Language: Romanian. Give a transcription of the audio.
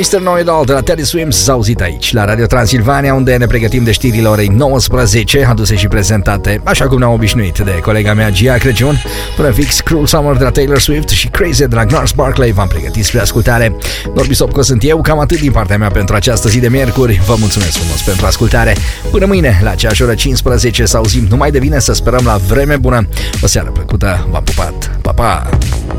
Mr. Know-It-All de la Teddy Swims s-a auzit aici, la Radio Transilvania, unde ne pregătim de știrile orei 19, aduse și prezentate, așa cum ne-am obișnuit, de colega mea Gia Crăciun. Până fix, Cruel Summer de la Taylor Swift și Crazy de la Gnarls Barkley v-am pregătit spre ascultare. Norbi Sopco sunt eu, cam atât din partea mea pentru această zi de miercuri. Vă mulțumesc frumos pentru ascultare. Până mâine, la aceeași oră 15, să auzim numai de bine, să sperăm la vreme bună. O seară plăcută, v-am pupat, pa, pa!